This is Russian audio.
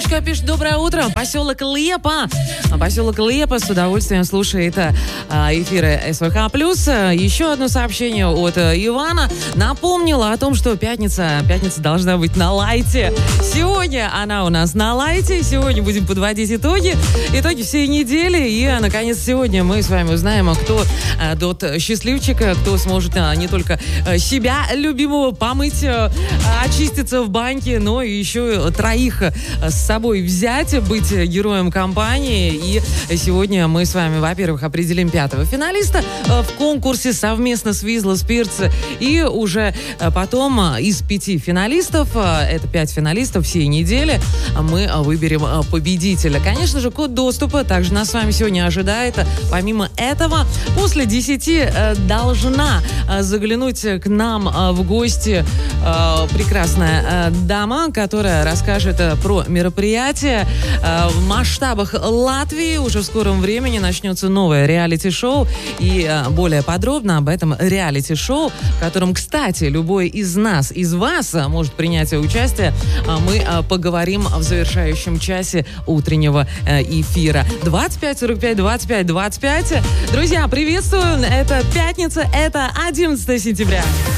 Леночка пишет: доброе утро, поселок Лепа. Поселок Лепа с удовольствием слушает эфиры СВХ+. Еще одно сообщение от Ивана. Напомнила о том, что пятница должна быть на лайте. Сегодня она у нас на лайте. Сегодня будем подводить итоги всей недели. И, наконец, сегодня мы с вами узнаем, кто тот счастливчик, кто сможет не только себя любимого помыть, очиститься в баньке, но и еще троих с собой взять, быть героем компании. И сегодня мы с вами, во-первых, определим 5-го финалиста в конкурсе совместно с Визла Спиртс. И уже потом из 5 финалистов, это 5 финалистов всей недели, мы выберем победителя. Конечно же, код доступа также нас с вами сегодня ожидает. Помимо этого, после 10 должна заглянуть к нам в гости прекрасная дама, которая расскажет про мероприятие в масштабах Латвии. Уже в скором времени начнется новое реалити-шоу. И более подробно об этом реалити-шоу, в котором, кстати, любой из нас, из вас может принять участие, мы поговорим в завершающем часе утреннего эфира. 25 45 25 25. Друзья, приветствую. Это пятница, это 11 сентября.